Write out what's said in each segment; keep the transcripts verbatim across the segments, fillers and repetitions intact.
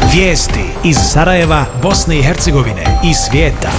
Vijesti iz Sarajeva, Bosne i Hercegovine i svijeta.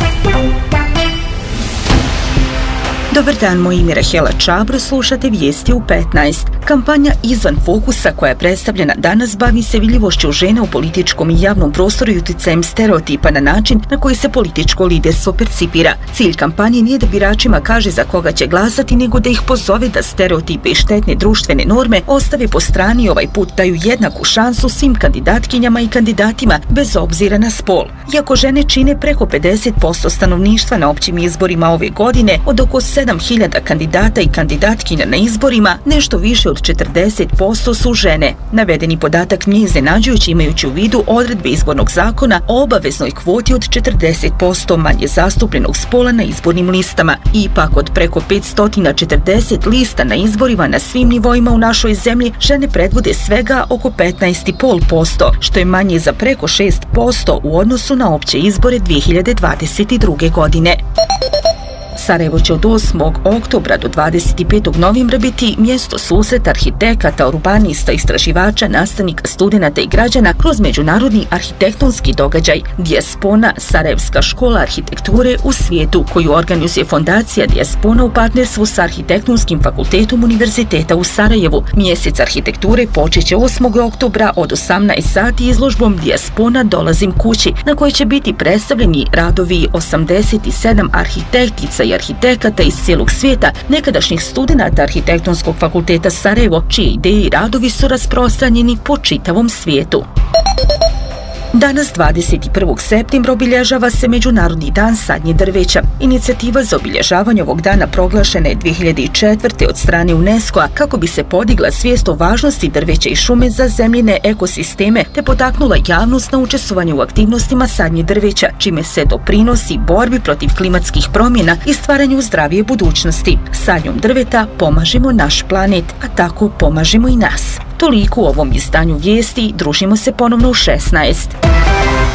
Dobar dan, moje ime je Rahela Čabro, slušate Vijesti u petnaest. Kampanja Izvan fokusa koja je predstavljena danas bavi se vidljivošću žena u političkom i javnom prostoru i utjecajem stereotipa na način na koji se političko liderstvo percipira. Cilj kampanje nije da biračima kaže za koga će glasati, nego da ih pozove da stereotipe i štetne društvene norme ostave po strani i ovaj put daju jednaku šansu svim kandidatkinjama i kandidatima bez obzira na spol. Iako žene čine preko pedeset posto stanovništva na općim izborima ove godine, od oko sedam hiljada kandidata i kandidatkinja na izborima, nešto više od četrdeset posto su žene. Navedeni podatak nije iznenađujući imajući u vidu odredbe izbornog zakona o obaveznoj kvoti od četrdeset posto manje zastupljenog spola na izbornim listama. Ipak od preko petsto četrdeset lista na izborima na svim nivoima u našoj zemlji, žene predvode svega oko petnaest zarez pet posto, što je manje za preko šest posto u odnosu na opće izbore dvije hiljade dvadeset druge. godine. Sarajevo će od osmog oktobra do dvadeset petog novembra biti mjesto susreta arhitekata, urbanista, istraživača, nastavnika, studenata i građana kroz međunarodni arhitektonski događaj Dijaspona, Sarajevska škola arhitekture u svijetu, koju organizuje fondacija Dijaspona u partnerstvu sa Arhitektonskim fakultetom Univerziteta u Sarajevu. Mjesec arhitekture počet će osmog oktobra od osamnaest sati izložbom Dijaspona Dolazim kući, na kojoj će biti predstavljeni radovi osamdeset sedam arhitektica i arhitekata iz cijelog svijeta, nekadašnjih studenata Arhitektonskog fakulteta Sarajevo, čije ideje i radovi su rasprostranjeni po čitavom svijetu. Danas, dvadeset prvog septembra, obilježava se Međunarodni dan sadnje drveća. Inicijativa za obilježavanje ovog dana proglašena je dvije hiljade četvrte. od strane UNESCO-a kako bi se podigla svijest o važnosti drveća i šume za zemljine ekosisteme te potaknula javnost na učestvovanje u aktivnostima sadnje drveća, čime se doprinosi borbi protiv klimatskih promjena i stvaranju zdravije budućnosti. Sadnjom drveta pomažemo naš planet, a tako pomažemo i nas. Toliko u ovom izdanju vijesti, družimo se ponovno u šesnaest.